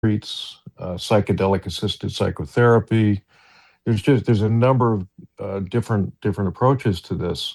psychedelic assisted psychotherapy. There's a number of different approaches to this,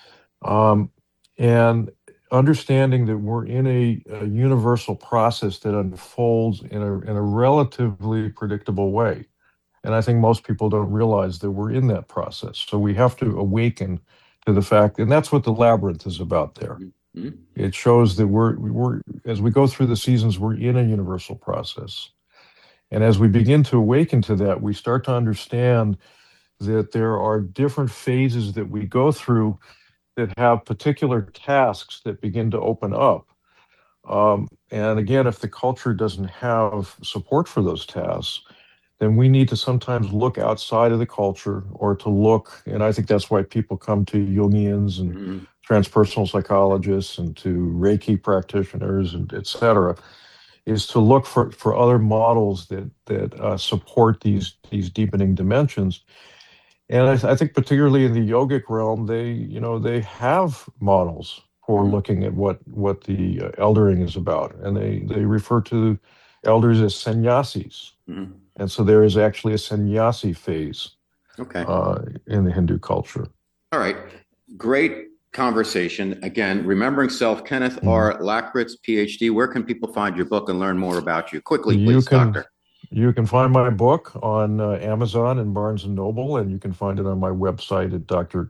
and understanding that we're in a universal process that unfolds in a relatively predictable way. And I think most people don't realize that we're in that process. So we have to awaken to the fact, and that's what the labyrinth is about there. Mm-hmm. It shows that we're as we go through the seasons, we're in a universal process. And as we begin to awaken to that, we start to understand that there are different phases that we go through that have particular tasks that begin to open up. And again, if the culture doesn't have support for those tasks, then we need to sometimes look outside of the culture, or to look, and I think that's why people come to Jungians and transpersonal psychologists and to Reiki practitioners and et cetera, is to look for other models that support these deepening dimensions. And I think particularly in the yogic realm, they have models for looking at what the eldering is about, and they refer to elders as sannyasis. Mm-hmm. And so there is actually a sannyasi phase, in the Hindu culture. All right, great conversation. Again, Remembering Self, Kenneth R. Lackritz, PhD. Where can people find your book and learn more about you? Quickly, please, Doctor. You can find my book on Amazon and Barnes & Noble, and you can find it on my website at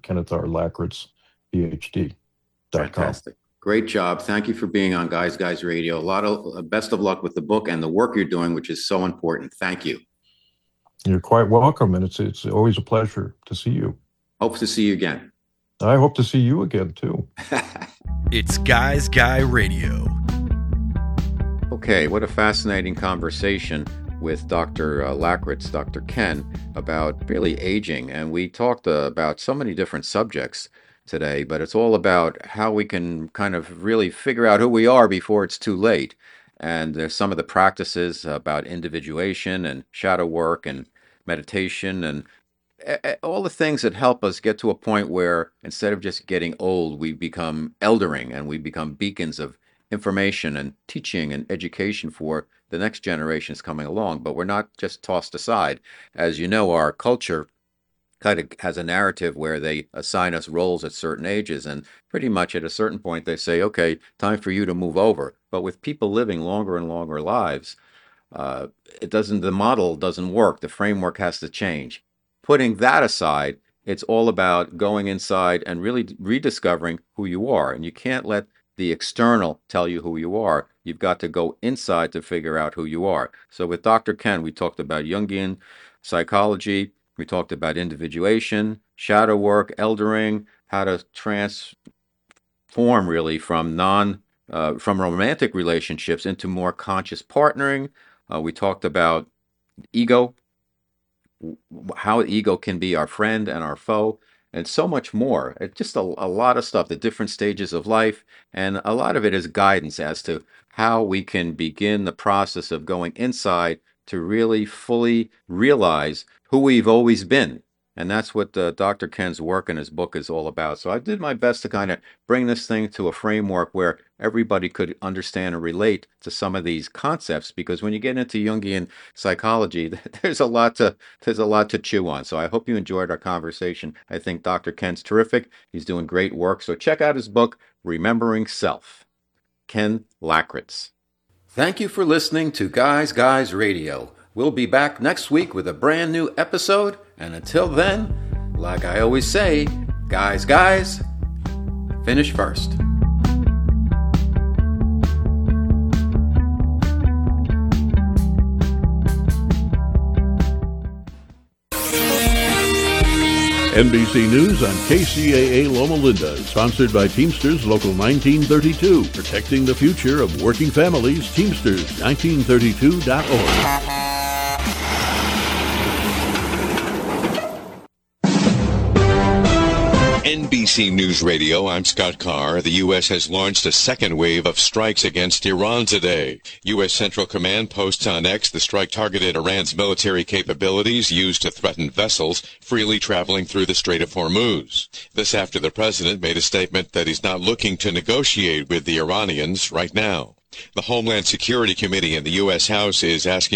drkennethrlackritzphd.com. Fantastic. Great job. Thank you for being on Guys Radio. A lot of best of luck with the book and the work you're doing, which is so important. Thank you. You're quite welcome, and it's always a pleasure to see you. Hope to see you again. I hope to see you again, too. It's Guys Guy Radio. Okay, what a fascinating conversation with Dr. Lackritz, Dr. Ken, about really aging. And we talked about so many different subjects today, but it's all about how we can kind of really figure out who we are before it's too late. And there's some of the practices about individuation and shadow work and meditation and all the things that help us get to a point where instead of just getting old, we become eldering and we become beacons of information and teaching and education for the next generations coming along. But we're not just tossed aside. As you know, our culture kind of has a narrative where they assign us roles at certain ages, and pretty much at a certain point they say, okay, time for you to move over. But with people living longer and longer lives, the model doesn't work. The framework has to change. Putting that aside, it's all about going inside and really rediscovering who you are. And you can't let the external tell you who you are. You've got to go inside to figure out who you are. So with Dr. Ken, we talked about Jungian psychology. We talked about individuation, shadow work, eldering, how to transform really from romantic relationships into more conscious partnering. We talked about ego, how ego can be our friend and our foe, and so much more. It's just a lot of stuff, the different stages of life, and a lot of it is guidance as to how we can begin the process of going inside to really fully realize who we've always been. And that's what Dr. Ken's work in his book is all about. So I did my best to kind of bring this thing to a framework where everybody could understand and relate to some of these concepts, because when you get into Jungian psychology, there's a lot to chew on. So I hope you enjoyed our conversation. I think Dr. Ken's terrific. He's doing great work. So check out his book, Remembering Self. Ken Lackritz. Thank you for listening to Guys Radio. We'll be back next week with a brand new episode. And until then, like I always say, guys, finish first. NBC News on KCAA Loma Linda is sponsored by Teamsters Local 1932, protecting the future of working families. Teamsters1932.org. NBC News Radio, I'm Scott Carr. The U.S. has launched a second wave of strikes against Iran today. U.S. Central Command posts on X the strike targeted Iran's military capabilities used to threaten vessels freely traveling through the Strait of Hormuz. This after the president made a statement that he's not looking to negotiate with the Iranians right now. The Homeland Security Committee in the U.S. House is asking